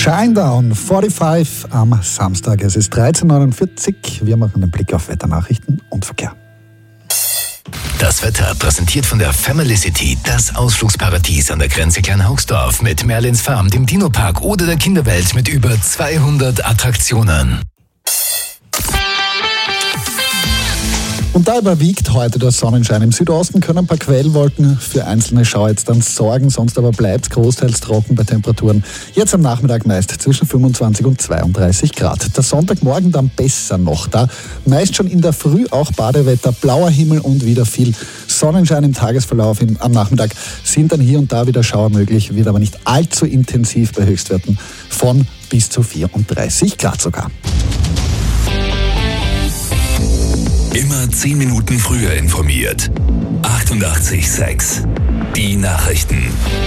Shinedown 45 am Samstag. Es ist 13.49 Uhr. Wir machen einen Blick auf Wetternachrichten und Verkehr. Das Wetter präsentiert von der Family City, das Ausflugsparadies an der Grenze Kleinhaugsdorf mit Merlins Farm, dem Dino-Park oder der Kinderwelt mit über 200 Attraktionen. Und da überwiegt heute der Sonnenschein. Im Südosten können ein paar Quellwolken für einzelne Schauer jetzt dann sorgen, sonst aber bleibt es großteils trocken bei Temperaturen. Jetzt am Nachmittag meist zwischen 25 und 32 Grad. Der Sonntagmorgen dann besser noch. Da meist schon in der Früh auch Badewetter, blauer Himmel und wieder viel Sonnenschein im Tagesverlauf. Am Nachmittag sind dann hier und da wieder Schauer möglich, wird aber nicht allzu intensiv bei Höchstwerten von bis zu 34 Grad sogar. Immer 10 Minuten früher informiert. 88,6. Die Nachrichten.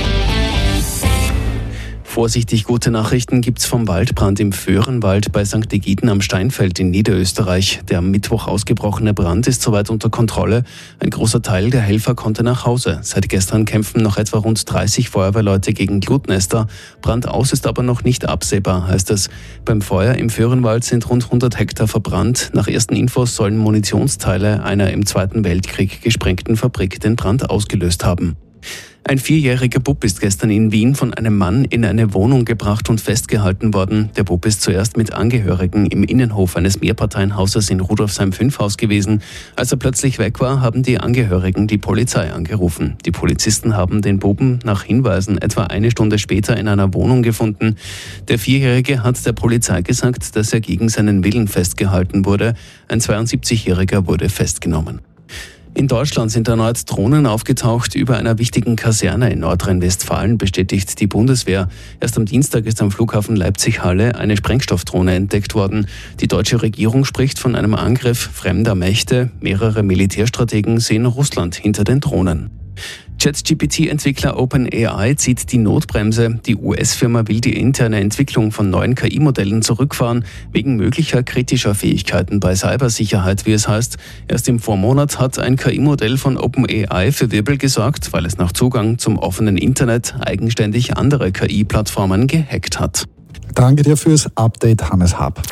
Vorsichtig gute Nachrichten gibt's vom Waldbrand im Föhrenwald bei St. Egiden am Steinfeld in Niederösterreich. Der am Mittwoch ausgebrochene Brand ist soweit unter Kontrolle. Ein großer Teil der Helfer konnte nach Hause. Seit gestern kämpfen noch etwa rund 30 Feuerwehrleute gegen Glutnester. Brandaus ist aber noch nicht absehbar, heißt es. Beim Feuer im Föhrenwald sind rund 100 Hektar verbrannt. Nach ersten Infos sollen Munitionsteile einer im Zweiten Weltkrieg gesprengten Fabrik den Brand ausgelöst haben. Ein 4-jähriger Bub ist gestern in Wien von einem Mann in eine Wohnung gebracht und festgehalten worden. Der Bub ist zuerst mit Angehörigen im Innenhof eines Mehrparteienhauses in Rudolfsheim-5 gewesen. Als er plötzlich weg war, haben die Angehörigen die Polizei angerufen. Die Polizisten haben den Buben nach Hinweisen etwa eine Stunde später in einer Wohnung gefunden. Der 4-Jährige hat der Polizei gesagt, dass er gegen seinen Willen festgehalten wurde. Ein 72-Jähriger wurde festgenommen. In Deutschland sind erneut Drohnen aufgetaucht über einer wichtigen Kaserne in Nordrhein-Westfalen, bestätigt die Bundeswehr. Erst am Dienstag ist am Flughafen Leipzig-Halle eine Sprengstoffdrohne entdeckt worden. Die deutsche Regierung spricht von einem Angriff fremder Mächte. Mehrere Militärstrategen sehen Russland hinter den Drohnen. ChatGPT-Entwickler OpenAI zieht die Notbremse. Die US-Firma will die interne Entwicklung von neuen KI-Modellen zurückfahren, wegen möglicher kritischer Fähigkeiten bei Cybersicherheit, wie es heißt. Erst im Vormonat hat ein KI-Modell von OpenAI für Wirbel gesorgt, weil es nach Zugang zum offenen Internet eigenständig andere KI-Plattformen gehackt hat. Danke dir fürs Update, Hannes Hab.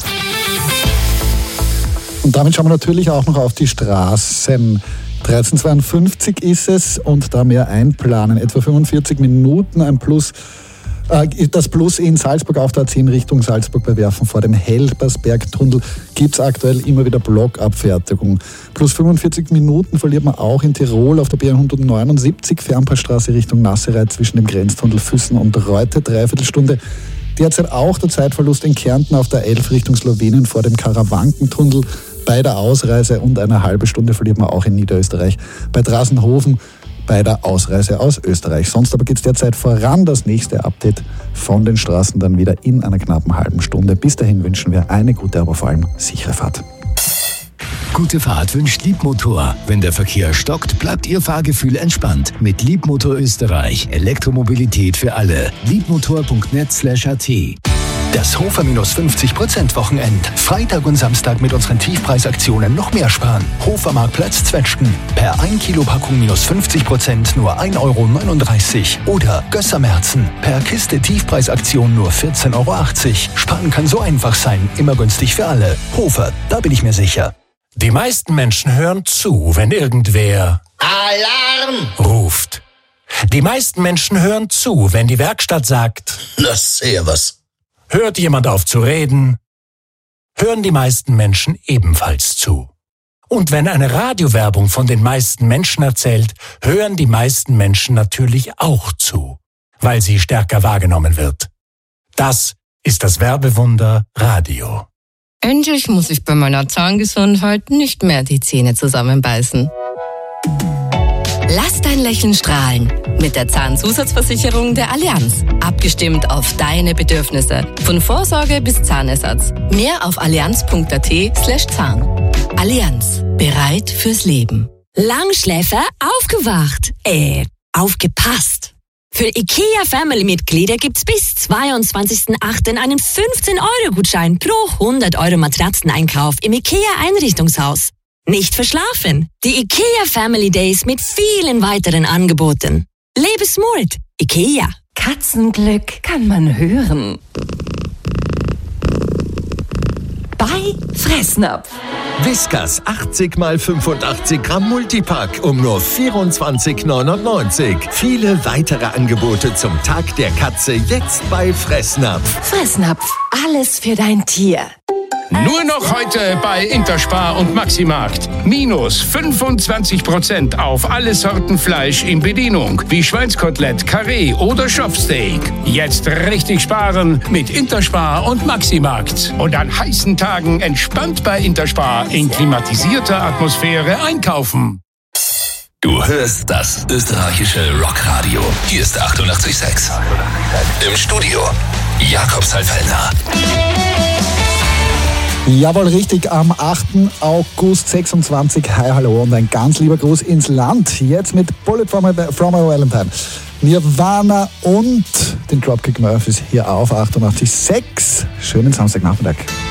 Und damit schauen wir natürlich auch noch auf die Straßen. 13.52 ist es und da mehr einplanen, etwa 45 Minuten ein Plus. Das Plus in Salzburg auf der A10 Richtung Salzburg bei Werfen vor dem Helbersbergtunnel gibt es aktuell immer wieder Blockabfertigung. Plus 45 Minuten verliert man auch in Tirol auf der B179 Fernpassstraße Richtung Nassereit zwischen dem Grenztunnel Füssen und Reute, Dreiviertelstunde. Derzeit auch der Zeitverlust in Kärnten auf der 11 Richtung Slowenien vor dem Karawankentunnel. Bei der Ausreise und eine halbe Stunde verliert man auch in Niederösterreich bei Drasenhofen bei der Ausreise aus Österreich. Sonst aber geht es derzeit voran. Das nächste Update von den Straßen dann wieder in einer knappen halben Stunde. Bis dahin wünschen wir eine gute, aber vor allem sichere Fahrt. Gute Fahrt wünscht Liebmotor. Wenn der Verkehr stockt, bleibt Ihr Fahrgefühl entspannt. Mit Liebmotor Österreich. Elektromobilität für alle. Liebmotor.net/at. Das Hofer minus 50% Wochenend. Freitag und Samstag mit unseren Tiefpreisaktionen noch mehr sparen. Hofer Marktplatz Zwetschgen. Per 1 Kilo Packung minus 50% nur 1,39 €. Oder Gössermerzen. Per Kiste Tiefpreisaktion nur 14,80 €. Sparen kann so einfach sein. Immer günstig für alle. Hofer, da bin ich mir sicher. Die meisten Menschen hören zu, wenn irgendwer Alarm ruft. Die meisten Menschen hören zu, wenn die Werkstatt sagt, na servus. Hört jemand auf zu reden, hören die meisten Menschen ebenfalls zu. Und wenn eine Radiowerbung von den meisten Menschen erzählt, hören die meisten Menschen natürlich auch zu, weil sie stärker wahrgenommen wird. Das ist das Werbewunder Radio. Endlich muss ich bei meiner Zahngesundheit nicht mehr die Zähne zusammenbeißen. Lass dein Lächeln strahlen mit der Zahnzusatzversicherung der Allianz. Abgestimmt auf deine Bedürfnisse. Von Vorsorge bis Zahnersatz. Mehr auf allianz.at/Zahn. Allianz. Bereit fürs Leben. Langschläfer aufgewacht. Aufgepasst. Für IKEA Family-Mitglieder gibt's bis 22.08. einen 15-Euro-Gutschein pro 100 € Matratzeneinkauf im IKEA-Einrichtungshaus. Nicht verschlafen. Die IKEA Family Days mit vielen weiteren Angeboten. Lebe smart. IKEA. Katzenglück kann man hören. bei Fressnapf. Whiskas 80 x 85 Gramm Multipack um nur 24,99. Viele weitere Angebote zum Tag der Katze jetzt bei Fressnapf. Fressnapf, alles für dein Tier. Nur noch heute bei Interspar und Maximarkt. Minus 25% auf alle Sorten Fleisch in Bedienung, wie Schweinskotelett, Karree oder Schopfsteak. Jetzt richtig sparen mit Interspar und Maximarkt. Und an heißen Tagen entspannt bei Interspar in klimatisierter Atmosphäre einkaufen. Du hörst das österreichische Rockradio. Hier ist 88,6. Im Studio Jakob Sallfelder. Jawohl, richtig, am 8. August 26. Hi, hallo und ein ganz lieber Gruß ins Land. Jetzt mit Bullet from a Valentine, Nirvana und den Dropkick Murphys hier auf 88,6. Schönen Samstagnachmittag.